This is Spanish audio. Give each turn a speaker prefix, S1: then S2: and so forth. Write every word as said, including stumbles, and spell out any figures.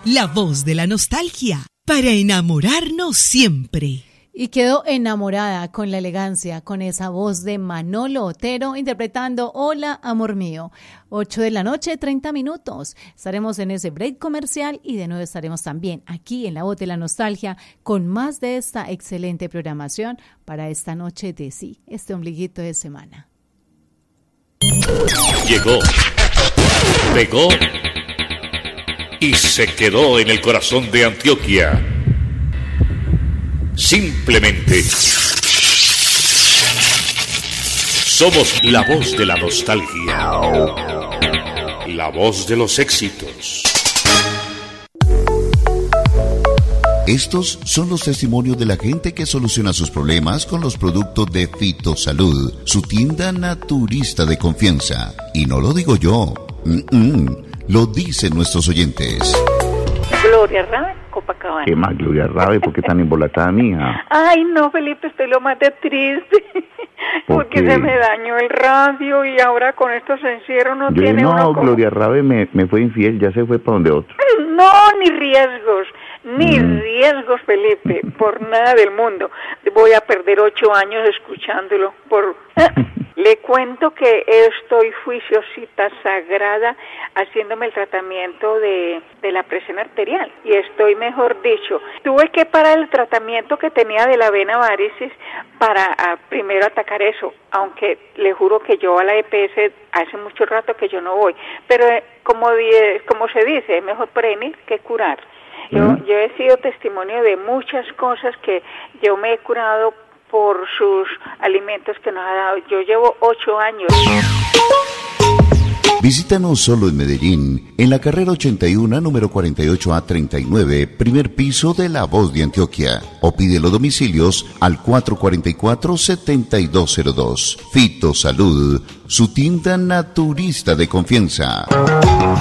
S1: La voz de la nostalgia, para enamorarnos siempre.
S2: Y quedó enamorada con la elegancia, con esa voz de Manolo Otero interpretando Hola, amor mío. ocho de la noche, treinta minutos. Estaremos en ese break comercial y de nuevo estaremos también aquí en La Voz de la Nostalgia con más de esta excelente programación para esta noche de sí, este ombliguito de semana.
S3: Llegó, pegó y se quedó en el corazón de Antioquia. Simplemente somos la voz de la nostalgia, la voz de los éxitos.
S4: Estos son los testimonios de la gente que soluciona sus problemas con los productos de Fitosalud, su tienda naturista de confianza. Y no lo digo yo, Mm-mm, lo dicen nuestros oyentes.
S5: Gloria Rabe, Copacabana.
S6: ¿Qué más, Gloria Rabe? ¿Por qué tan embolatada, mía?
S5: Ay, no, Felipe, estoy lo más de triste. Porque
S6: ¿Por
S5: se me dañó el radio y ahora con estos encierros no
S6: Yo
S5: tiene
S6: no,
S5: uno como...
S6: Gloria Rabe me, me fue infiel, ya se fue para donde otro.
S5: No, ni riesgos, ni mm. riesgos, Felipe, por nada del mundo. Voy a perder ocho años escuchándolo. Por Le cuento que estoy juiciosita sagrada haciéndome el tratamiento de, de la presión arterial. Y estoy, mejor dicho, tuve que parar el tratamiento que tenía de la vena varices para a, primero atacar eso. Aunque le juro que yo a la E P S hace mucho rato que yo no voy. Pero eh, como, die, como se dice, es mejor prevenir que curar. Yo, uh-huh. yo he sido testimonio de muchas cosas que yo me he curado por sus alimentos que nos ha dado. Yo llevo ocho años.
S4: Visítanos solo en Medellín, en la carrera ochenta y uno, número cuarenta y ocho A treinta y nueve, primer piso de La Voz de Antioquia. O pide los domicilios al cuatro cuatro cuatro, siete dos cero dos. Fitosalud, su tienda naturista de confianza.